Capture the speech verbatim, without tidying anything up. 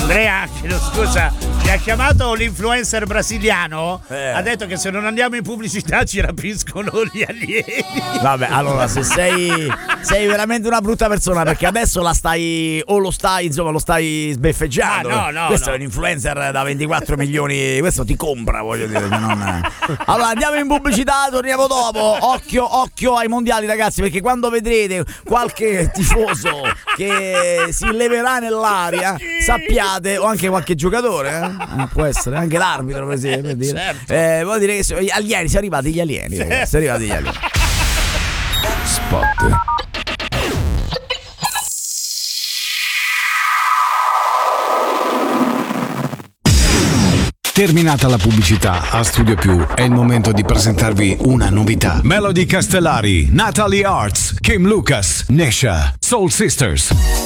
Andrea, chiedo scusa, mi ha chiamato l'influencer brasiliano, eh. ha detto che se non andiamo in pubblicità ci rapiscono gli alieni. Vabbè, allora se sei sei veramente una brutta persona, perché adesso la stai o lo stai, insomma, lo stai sbeffeggiando. Ah, no, no, questo no. è un influencer da ventiquattro milioni, questo ti compra, voglio dire, che non... Allora andiamo in pubblicità, torniamo dopo. Occhio, occhio ai mondiali, ragazzi, perché quando vedrete qualche tifoso che si leverà nell'aria, sappiate, o anche qualche giocatore, eh? Eh, può essere anche l'arbitro, per esempio, per dire. Certo. Eh, vuol dire che sono gli alieni, sono arrivati gli alieni, ragazzi, sono arrivati gli alieni. Spot. Terminata la pubblicità, a Studio Più è il momento di presentarvi una novità. Melody Castellari, Natalie Arts, Kim Lucas, Nesha, Soul Sisters.